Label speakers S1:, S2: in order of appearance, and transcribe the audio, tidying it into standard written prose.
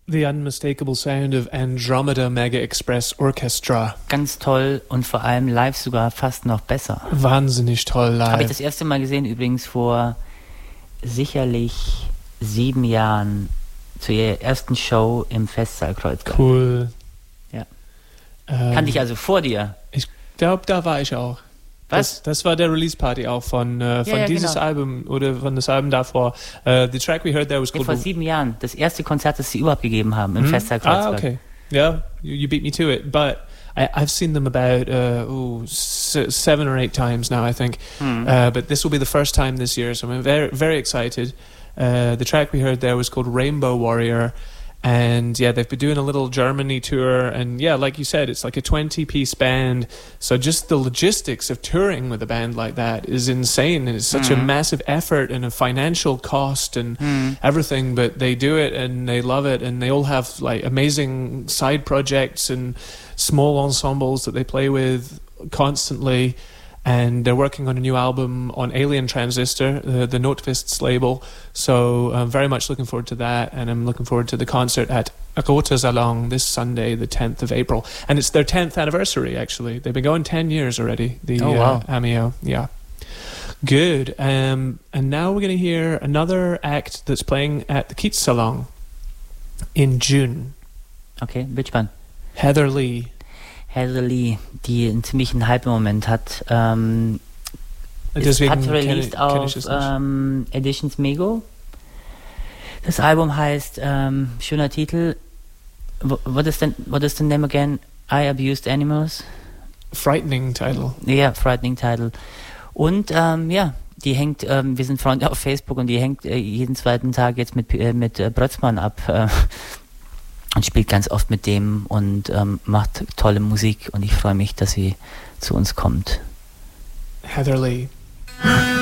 S1: The unmistakable sound of Andromeda Mega Express Orchestra.
S2: Ganz toll und vor allem live sogar fast noch besser.
S1: Wahnsinnig toll live.
S2: Habe ich das erste Mal gesehen, übrigens vor sicherlich 7 Jahren zu ihrer ersten Show im Festsaal Kreuzberg.
S1: Cool.
S2: Ja. Kannte ich also vor dir.
S1: Ich glaube, da war ich auch.
S2: Was?
S1: Das war der Release-Party auch von dieses
S2: genau.
S1: Album oder von das Album davor. The track we heard there was called...
S2: vor 7 Jahren. Das erste Konzert, das sie überhaupt gegeben haben im Festsaal Kreuzberg.
S1: Ah, okay. Yeah, you beat me to it. But I've seen them about 7 or 8 times now, I think. But this will be the first time this year, so I'm very, very excited. The track we heard there was called Rainbow Warrior. And yeah, they've been doing a little Germany tour, and yeah, like you said, it's like a 20-piece band, so just the logistics of touring with a band like that is insane, and it's such a massive effort and a financial cost and everything, but they do it and they love it, and they all have like amazing side projects and small ensembles that they play with constantly. And they're working on a new album on Alien Transistor, the Notvists label. So I'm very much looking forward to that. And I'm looking forward to the concert at Roter Salon this Sunday, the 10th of April. And it's their 10th anniversary, actually. They've been going 10 years already, the Amio. Yeah. Good. And now we're going to hear another act that's playing at the Kiez Salon in June.
S2: Okay, bin gespannt.
S1: Heather Lee.
S2: Heather Lee, die einen ziemlichen Hype im Moment hat. Hat released auf Editions Mego. Das Album heißt, schöner Titel. What is the name again? I Abused Animals.
S1: Frightening title.
S2: Ja, frightening title. Und die hängt, wir sind Freunde auf Facebook, und die hängt jeden zweiten Tag jetzt mit Brötzmann ab. Und spielt ganz oft mit dem und macht tolle Musik, und ich freue mich, dass sie zu uns kommt.
S1: Heather Lee.